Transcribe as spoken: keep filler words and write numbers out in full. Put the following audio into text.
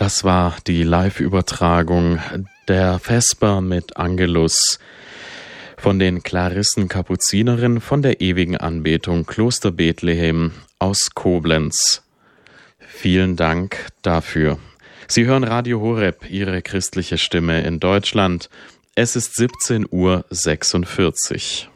Das war die Live-Übertragung der Vesper mit Angelus von den Klarissen-Kapuzinerinnen von der ewigen Anbetung Kloster Bethlehem aus Koblenz. Vielen Dank dafür. Sie hören Radio Horeb, Ihre christliche Stimme in Deutschland. Es ist siebzehn Uhr sechsundvierzig.